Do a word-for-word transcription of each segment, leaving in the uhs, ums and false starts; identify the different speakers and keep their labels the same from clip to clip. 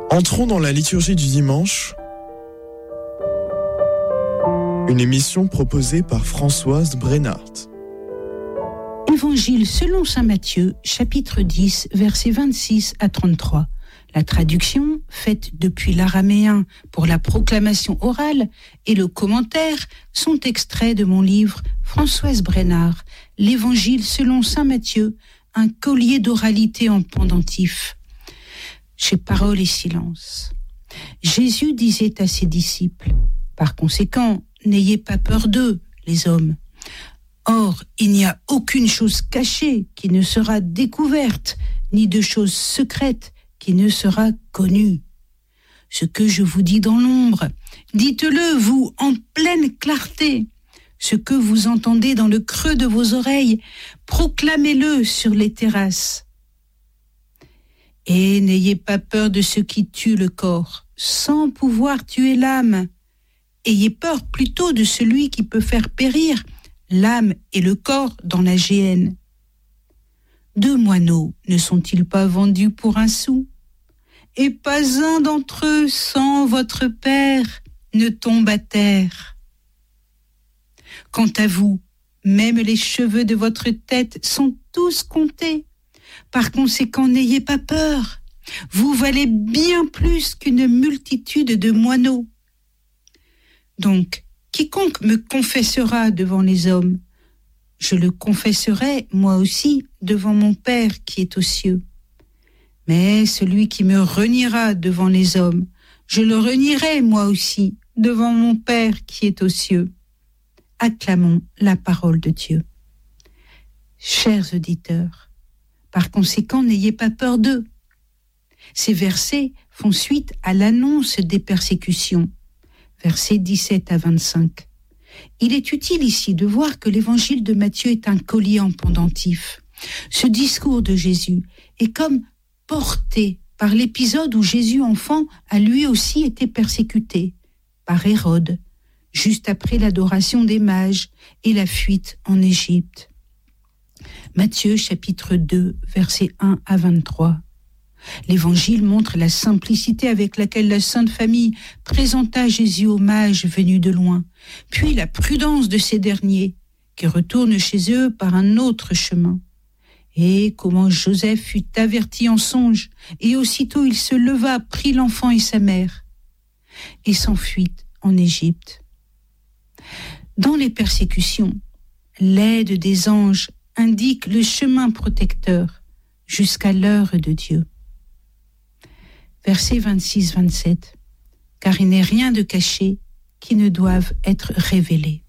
Speaker 1: Entrons dans la liturgie du dimanche, une émission proposée par Françoise Brennart.
Speaker 2: Évangile selon saint Matthieu, chapitre dix, versets vingt-six à trente-trois. La traduction, faite depuis l'araméen pour la proclamation orale, et le commentaire sont extraits de mon livre Françoise Brennart, l'Évangile selon saint Matthieu, un collier d'oralité en pendentif. Chez Paroles et Silence. Jésus disait à ses disciples, par conséquent, n'ayez pas peur d'eux, les hommes. Or, il n'y a aucune chose cachée qui ne sera découverte, ni de chose secrète qui ne sera connue. Ce que je vous dis dans l'ombre, dites-le, vous, en pleine clarté. Ce que vous entendez dans le creux de vos oreilles, proclamez-le sur les terrasses. Et n'ayez pas peur de ce qui tue le corps, sans pouvoir tuer l'âme. Ayez peur plutôt de celui qui peut faire périr l'âme et le corps dans la géhenne. Deux moineaux ne sont-ils pas vendus pour un sou ? Et pas un d'entre eux, sans votre Père, ne tombe à terre. Quant à vous, même les cheveux de votre tête sont tous comptés. Par conséquent, n'ayez pas peur. Vous valez bien plus qu'une multitude de moineaux. Donc, quiconque me confessera devant les hommes, je le confesserai moi aussi devant mon Père qui est aux cieux. Mais celui qui me reniera devant les hommes, je le renierai moi aussi devant mon Père qui est aux cieux. Acclamons la parole de Dieu. Chers auditeurs, par conséquent, n'ayez pas peur d'eux. Ces versets font suite à l'annonce des persécutions. Versets dix-sept à vingt-cinq. Il est utile ici de voir que l'évangile de Matthieu est un collier en pendentif. Ce discours de Jésus est comme porté par l'épisode où Jésus enfant a lui aussi été persécuté par Hérode, juste après l'adoration des mages et la fuite en Égypte. Matthieu chapitre deux, versets un à vingt-trois. L'Évangile montre la simplicité avec laquelle la Sainte Famille présenta Jésus aux mages venus de loin, puis la prudence de ces derniers, qui retournent chez eux par un autre chemin. Et comment Joseph fut averti en songe, et aussitôt il se leva, prit l'enfant et sa mère, et s'enfuit en Égypte. Dans les persécutions, l'aide des anges indique le chemin protecteur jusqu'à l'heure de Dieu. Versets vingt-six à vingt-sept. Car il n'est rien de caché qui ne doive être révélé.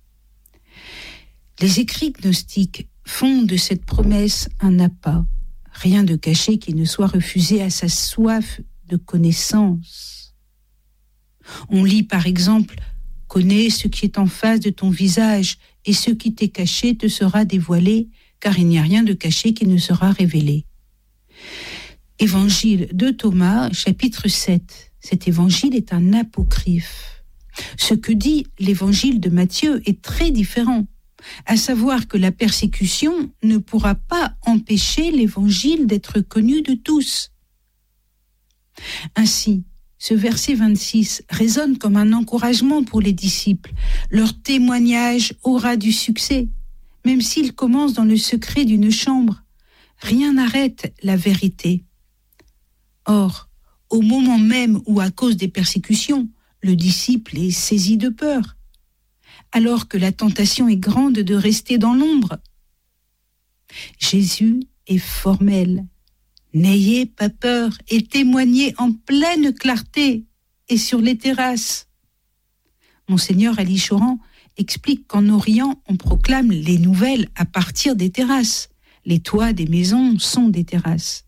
Speaker 2: Les écrits gnostiques font de cette promesse un appât. Rien de caché qui ne soit refusé à sa soif de connaissance. On lit par exemple « Connais ce qui est en face de ton visage, et ce qui t'est caché te sera dévoilé, car il n'y a rien de caché qui ne sera révélé. » Évangile de Thomas, chapitre sept. Cet évangile est un apocryphe. Ce que dit l'évangile de Matthieu est très différent, à savoir que la persécution ne pourra pas empêcher l'évangile d'être connu de tous. Ainsi, ce verset vingt-six résonne comme un encouragement pour les disciples. Leur témoignage aura du succès, même s'il commence dans le secret d'une chambre. Rien n'arrête la vérité. Or, au moment même où, à cause des persécutions, le disciple est saisi de peur, alors que la tentation est grande de rester dans l'ombre, Jésus est formel. N'ayez pas peur et témoignez en pleine clarté et sur les terrasses. Monseigneur Ali Choran explique qu'en Orient, on proclame les nouvelles à partir des terrasses. Les toits des maisons sont des terrasses.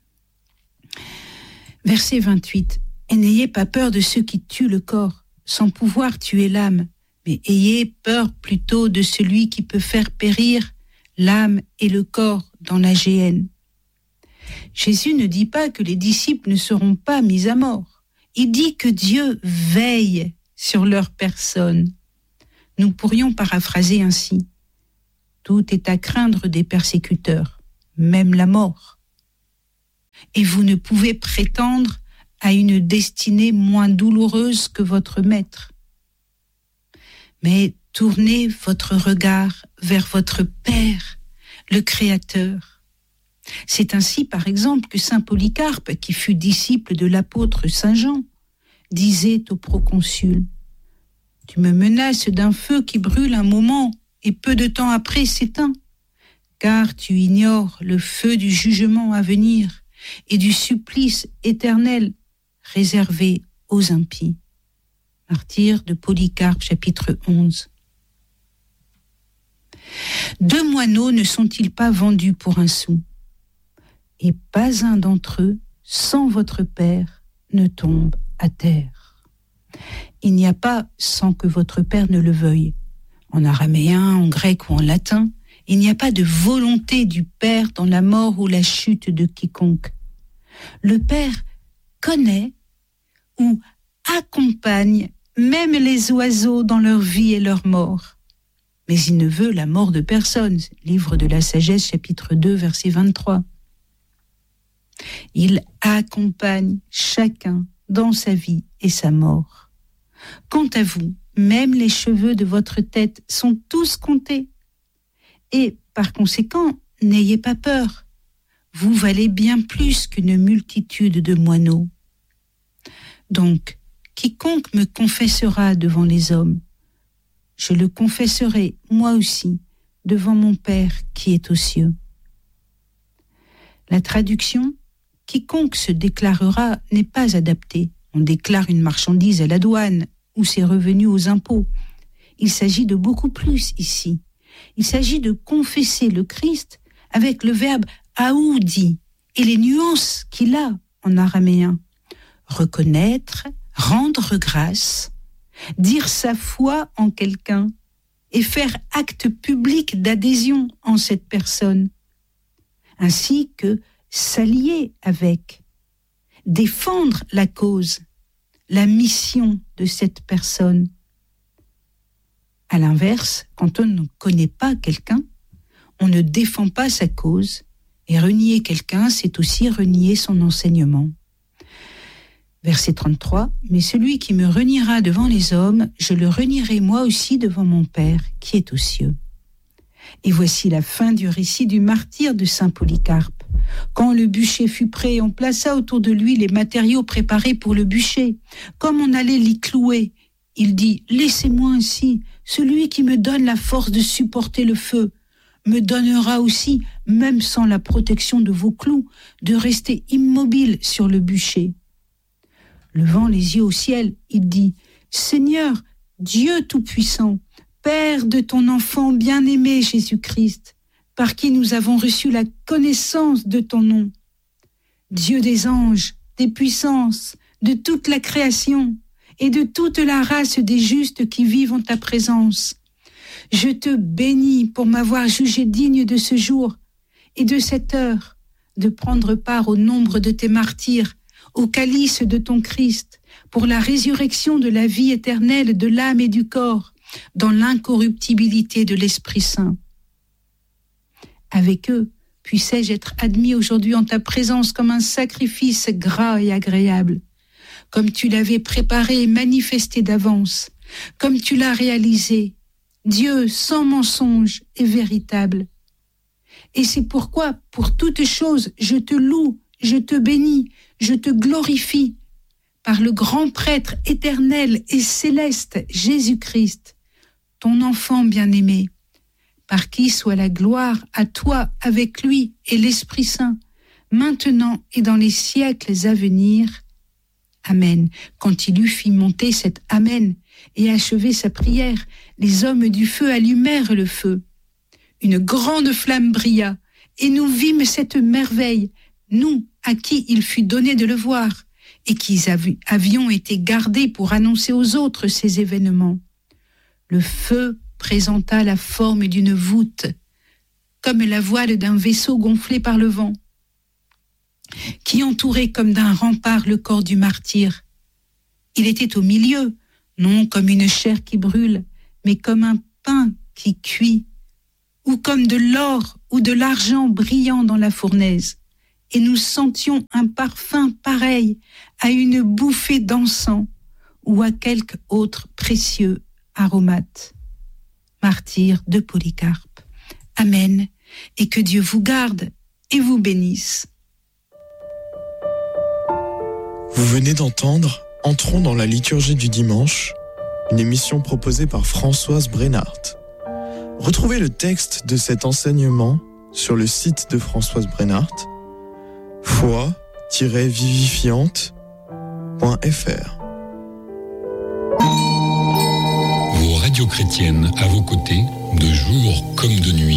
Speaker 2: Verset vingt-huit. Et n'ayez pas peur de ceux qui tuent le corps, sans pouvoir tuer l'âme, mais ayez peur plutôt de celui qui peut faire périr l'âme et le corps dans la géhenne. Jésus ne dit pas que les disciples ne seront pas mis à mort. Il dit que Dieu veille sur leur personne. Nous pourrions paraphraser ainsi. Tout est à craindre des persécuteurs, même la mort. Et vous ne pouvez prétendre à une destinée moins douloureuse que votre maître. Mais tournez votre regard vers votre Père, le Créateur. C'est ainsi, par exemple, que saint Polycarpe, qui fut disciple de l'apôtre saint Jean, disait au proconsul : « Tu me menaces d'un feu qui brûle un moment et peu de temps après s'éteint, car tu ignores le feu du jugement à venir et du supplice éternel réservé aux impies. » Martyr de Polycarpe, chapitre onze. Deux moineaux ne sont-ils pas vendus pour un sou ? Et pas un d'entre eux, sans votre Père, ne tombe à terre. Il n'y a pas sans que votre Père ne le veuille. En araméen, en grec ou en latin, il n'y a pas de volonté du Père dans la mort ou la chute de quiconque. Le Père connaît ou accompagne même les oiseaux dans leur vie et leur mort. Mais il ne veut la mort de personne. Livre de la Sagesse, chapitre deux, verset vingt-trois. Il accompagne chacun dans sa vie et sa mort. Quant à vous, même les cheveux de votre tête sont tous comptés. Et par conséquent, n'ayez pas peur. Vous valez bien plus qu'une multitude de moineaux. Donc, quiconque me confessera devant les hommes, je le confesserai moi aussi devant mon Père qui est aux cieux. La traduction « quiconque se déclarera » n'est pas adaptée. On déclare une marchandise à la douane ou ses revenus aux impôts. Il s'agit de beaucoup plus ici. Il s'agit de confesser le Christ avec le verbe « aoudi » et les nuances qu'il a en araméen. Reconnaître, rendre grâce, dire sa foi en quelqu'un et faire acte public d'adhésion en cette personne, ainsi que s'allier avec, défendre la cause, la mission de cette personne. À l'inverse, quand on ne connaît pas quelqu'un, on ne défend pas sa cause, et renier quelqu'un, c'est aussi renier son enseignement. Verset trente-trois, « Mais celui qui me reniera devant les hommes, je le renierai moi aussi devant mon Père qui est aux cieux. » Et voici la fin du récit du martyre de saint Polycarpe. Quand le bûcher fut prêt, on plaça autour de lui les matériaux préparés pour le bûcher. Comme on allait l'y clouer, il dit « Laissez-moi ainsi, celui qui me donne la force de supporter le feu, me donnera aussi, même sans la protection de vos clous, de rester immobile sur le bûcher. » Levant les yeux au ciel, il dit « Seigneur, Dieu Tout-Puissant, Père de ton enfant bien-aimé Jésus-Christ, par qui nous avons reçu la connaissance de ton nom, Dieu des anges, des puissances, de toute la création et de toute la race des justes qui vivent en ta présence. Je te bénis pour m'avoir jugé digne de ce jour et de cette heure, de prendre part au nombre de tes martyrs, au calice de ton Christ, pour la résurrection de la vie éternelle de l'âme et du corps, dans l'incorruptibilité de l'Esprit Saint. Avec eux, puissais-je être admis aujourd'hui en ta présence comme un sacrifice gras et agréable, comme tu l'avais préparé et manifesté d'avance, comme tu l'as réalisé, Dieu sans mensonge et véritable. Et c'est pourquoi, pour toutes choses, je te loue, je te bénis, je te glorifie, par le grand prêtre éternel et céleste Jésus-Christ, ton enfant bien-aimé, par qui soit la gloire à toi avec lui et l'Esprit Saint, maintenant et dans les siècles à venir. Amen. Quand il eut fait monter cet Amen et achevé sa prière, les hommes du feu allumèrent le feu. Une grande flamme brilla, et nous vîmes cette merveille, nous, à qui il fut donné de le voir, et qui avions été gardés pour annoncer aux autres ces événements. Le feu présenta la forme d'une voûte, comme la voile d'un vaisseau gonflé par le vent, qui entourait comme d'un rempart le corps du martyr. Il était au milieu, non comme une chair qui brûle, mais comme un pain qui cuit, ou comme de l'or ou de l'argent brillant dans la fournaise. et nous sentions un parfum pareil à une bouffée d'encens ou à quelque autre précieux aromate. Martyr de Polycarpe. Amen, et que Dieu vous garde et vous bénisse.
Speaker 1: Vous venez d'entendre Entrons dans la liturgie du dimanche, une émission proposée par Françoise Brenhardt. Retrouvez le texte de cet enseignement sur le site de Françoise Brenhardt, foi tiret vivifiante point f r.
Speaker 3: Vos radios chrétiennes à vos côtés, de jour comme de nuit.